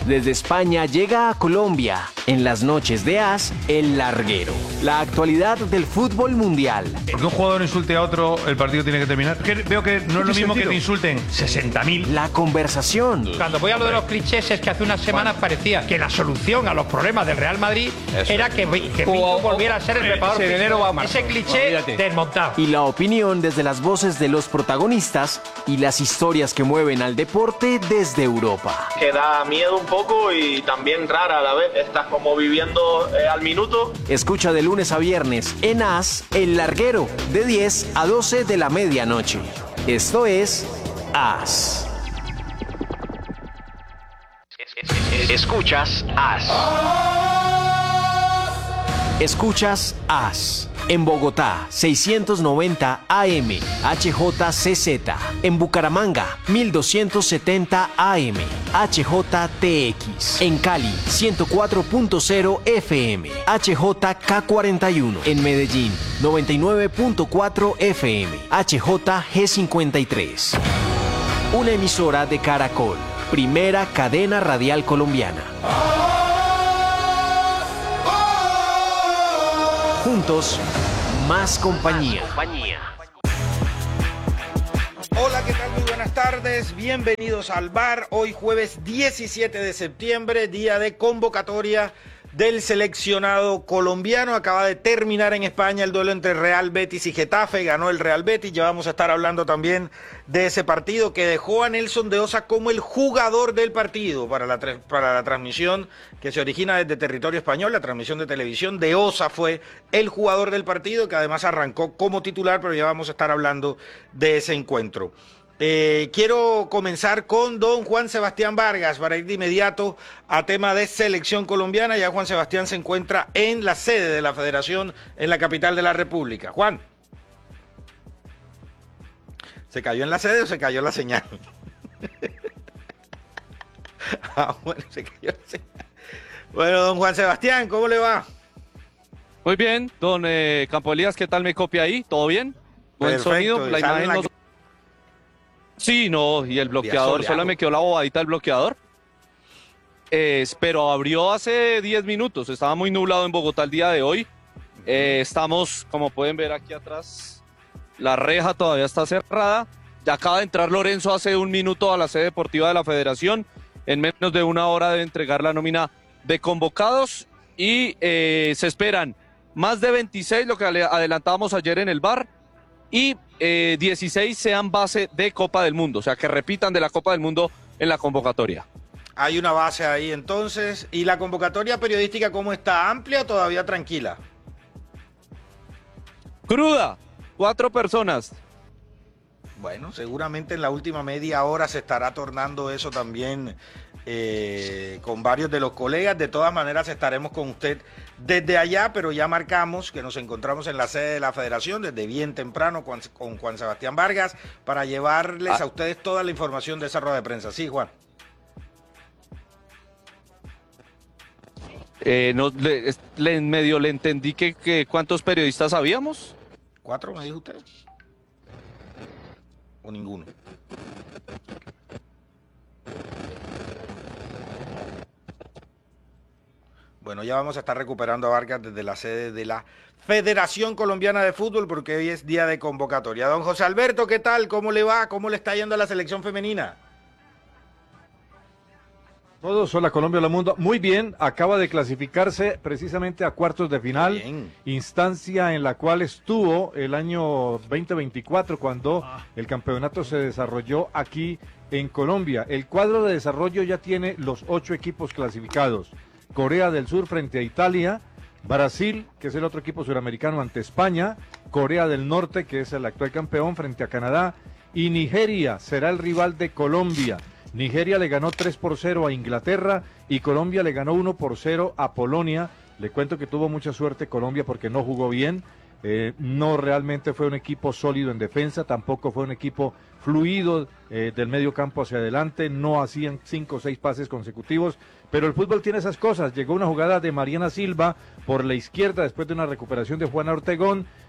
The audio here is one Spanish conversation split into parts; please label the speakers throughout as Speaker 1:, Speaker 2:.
Speaker 1: Desde España llega a Colombia, en las noches de AS, El Larguero. La actualidad del fútbol mundial.
Speaker 2: Porque un jugador insulte a otro, el partido tiene que terminar. Veo que no es lo mismo que te insulten 60.000.
Speaker 1: La conversación.
Speaker 3: Cuando voy a lo de los clichés, es que hace unas semanas parecía que la solución a los problemas del Real Madrid era que Pinto volviera a ser el preparador físico. Ese cliché desmontado.
Speaker 1: Y la opinión desde las voces de los protagonistas y las historias que mueven al deporte desde Europa.
Speaker 4: Que da miedo un poco y también rara a la vez. Estás como viviendo al minuto.
Speaker 1: Escucha de lunes a viernes en AS, El Larguero, de 10 a 12 de la medianoche. Esto es AS. Escuchas AS. Escuchas AS. En Bogotá, 690 AM, HJCZ. En Bucaramanga, 1270 AM, HJTX. En Cali, 104.0 FM, HJK41. En Medellín, 99.4 FM, HJG53. Una emisora de Caracol, primera cadena radial colombiana. Juntos, más compañía.
Speaker 5: Hola, ¿qué tal? Muy buenas tardes. Bienvenidos al bar. Hoy jueves 17 de septiembre, día de convocatoria del seleccionado colombiano. Acaba de terminar en España el duelo entre Real Betis y Getafe. Ganó el Real Betis. Ya vamos a estar hablando también de ese partido que dejó a Nelson de Osa como el jugador del partido para la transmisión que se origina desde territorio español, la transmisión de televisión. De Osa fue el jugador del partido, que además arrancó como titular, pero ya vamos a estar hablando de ese encuentro. Quiero comenzar con don Juan Sebastián Vargas para ir de inmediato a tema de selección colombiana. Ya Juan Sebastián se encuentra en la sede de la Federación en la capital de la República. Juan. ¿Se cayó en la sede o se cayó la señal? Bueno, se cayó la señal. Bueno, don Juan Sebastián, ¿cómo le va?
Speaker 6: Muy bien, don Campo Elías, ¿qué tal me copia ahí? ¿Todo bien? Buen
Speaker 5: Perfecto,
Speaker 6: sonido, la imagen no... Sí, no, y el bloqueador, solo me quedó la bobadita del bloqueador. Pero abrió hace 10 minutos, estaba muy nublado en Bogotá el día de hoy. Estamos, como pueden ver aquí atrás, la reja todavía está cerrada. Ya acaba de entrar Lorenzo hace un minuto a la sede deportiva de la Federación. En menos de una hora debe entregar la nómina de convocados y se esperan más de 26, lo que adelantábamos ayer en el bar, y 16 sean base de Copa del Mundo, o sea, que repitan de la Copa del Mundo en la convocatoria.
Speaker 5: Hay una base ahí entonces. ¿Y la convocatoria periodística cómo está? ¿Amplia o todavía tranquila?
Speaker 6: Cruda, 4 personas.
Speaker 5: Bueno, seguramente en la última media hora se estará tornando eso también con varios de los colegas. De todas maneras estaremos con usted desde allá, pero ya marcamos que nos encontramos en la sede de la Federación desde bien temprano con Juan Sebastián Vargas para llevarles a ustedes toda la información de esa rueda de prensa. Sí, Juan.
Speaker 6: Medio le entendí que ¿cuántos periodistas habíamos?
Speaker 5: 4, me dijo usted. ¿O ninguno? Bueno, ya vamos a estar recuperando a Vargas desde la sede de la Federación Colombiana de Fútbol porque hoy es día de convocatoria. Don José Alberto, ¿qué tal? ¿Cómo le va? ¿Cómo le está yendo a la selección femenina?
Speaker 7: Todos, hola Colombia, hola mundo. Muy bien, acaba de clasificarse precisamente a cuartos de final, bien. Instancia en la cual estuvo el año 2024 cuando el campeonato se desarrolló aquí en Colombia. El cuadro de desarrollo ya tiene los 8 equipos clasificados. Corea del Sur frente a Italia, Brasil, que es el otro equipo suramericano ante España, Corea del Norte, que es el actual campeón frente a Canadá, y Nigeria será el rival de Colombia. Nigeria le ganó 3-0 a Inglaterra y Colombia le ganó 1-0 a Polonia. Le cuento que tuvo mucha suerte Colombia porque no jugó bien, no realmente fue un equipo sólido en defensa, tampoco fue un equipo fluido del medio campo hacia adelante, no hacían 5 o 6 pases consecutivos, pero el fútbol tiene esas cosas. Llegó una jugada de Mariana Silva por la izquierda después de una recuperación de Juana Ortegón,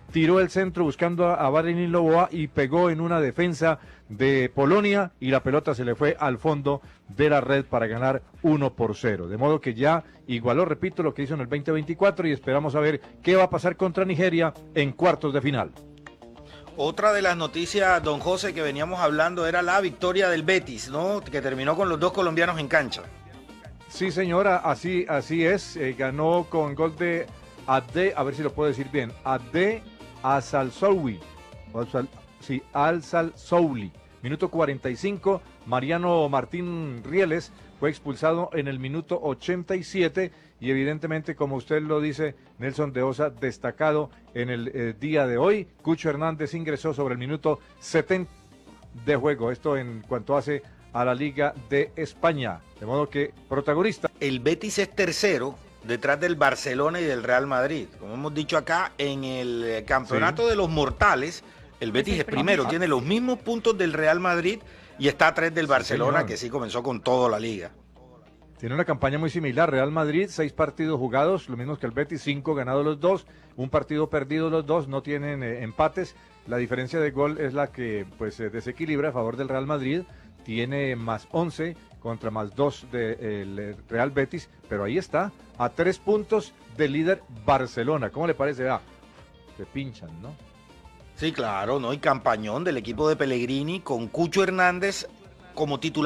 Speaker 7: tiró el centro buscando a Valentín Loboa y pegó en una defensa de Polonia y la pelota se le fue al fondo de la red para ganar 1-0. De modo que ya igualó, repito, lo que hizo en el 2024 y esperamos a ver qué va a pasar contra Nigeria en cuartos de final.
Speaker 5: Otra de las noticias, don José, que veníamos hablando era la victoria del Betis, ¿no? Que terminó con los dos colombianos en cancha.
Speaker 7: Sí, señora, así es. Ganó con gol de Ade, a ver si lo puedo decir bien, Ade Alzalsouli. Sí, Alzalsouli. Minuto 45, Mariano Martín Rieles fue expulsado en el minuto 87 y evidentemente, como usted lo dice, Nelson de Osa destacado en el día de hoy. Cucho Hernández ingresó sobre el minuto 70 de juego, esto en cuanto hace a la Liga de España, de modo que protagonista.
Speaker 5: El Betis es tercero detrás del Barcelona y del Real Madrid. Como hemos dicho acá, en el campeonato de los mortales, el Betis es primero, tiene los mismos puntos del Real Madrid y está a 3 del Barcelona, que sí comenzó con toda la liga.
Speaker 7: Tiene una campaña muy similar, Real Madrid, 6 partidos jugados, lo mismo que el Betis, 5 ganados los dos, un partido perdido los dos, no tienen empates. La diferencia de gol es la que pues desequilibra a favor del Real Madrid, tiene más 11 contra más 2 del Real Betis, pero ahí está, a 3 puntos del líder Barcelona. ¿Cómo le parece? Se pinchan, ¿no?
Speaker 5: Sí, claro, ¿no? Y campañón del equipo de Pellegrini con Cucho Hernández como titular.